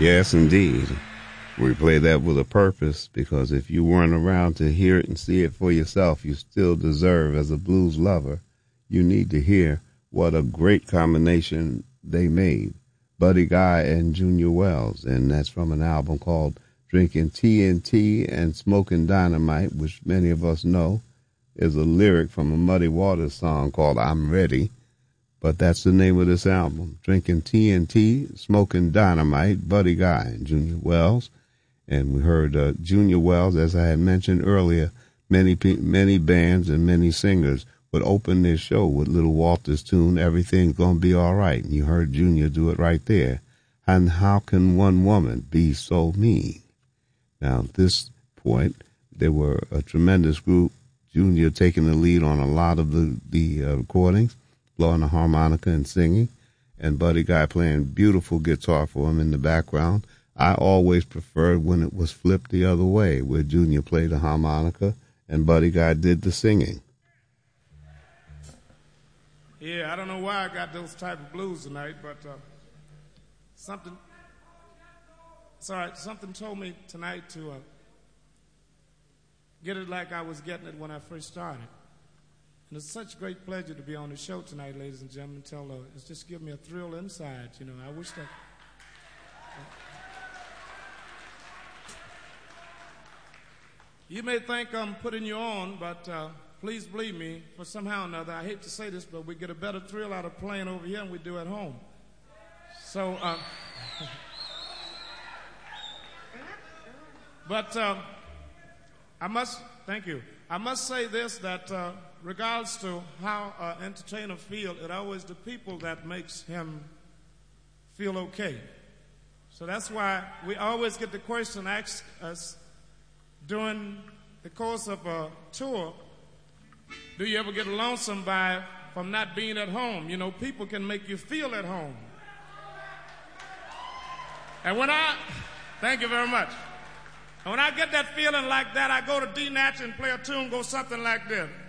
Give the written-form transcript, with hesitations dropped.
Yes, indeed. We play that with a purpose because if you weren't around to hear it and see it for yourself, you still deserve, as a blues lover, you need to hear what a great combination they made. Buddy Guy and Junior Wells, and that's from an album called Drinking TNT and Smoking Dynamite, which many of us know is a lyric from a Muddy Waters song called I'm Ready. But that's the name of this album, Drinking TNT, Smoking Dynamite, Buddy Guy and Junior Wells. And we heard Junior Wells, as I had mentioned earlier, many bands and many singers would open their show with Little Walter's tune, Everything's Gonna Be All Right. And you heard Junior do it right there. And how can one woman be so mean? Now, at this point, they were a tremendous group, Junior taking the lead on a lot of the recordings, blowing the harmonica and singing, and Buddy Guy playing beautiful guitar for him in the background. I always preferred when it was flipped the other way, where Junior played the harmonica and Buddy Guy did the singing. Yeah, I don't know why I got those type of blues tonight, but something told me tonight to get it like I was getting it when I first started. And it's such great pleasure to be on the show tonight, ladies and gentlemen. It's just given me a thrill inside, you know. I wish that... You may think I'm putting you on, but please believe me, for somehow or another, I hate to say this, but we get a better thrill out of playing over here than we do at home. So, but thank you. I must say this, that regards to how an entertainer feels, it always the people that makes him feel okay. So that's why we always get the question asked us during the course of a tour, do you ever get lonesome from not being at home? You know, people can make you feel at home. And thank you very much. And when I get that feeling like that, I go to D-Natch and play a tune, go something like this.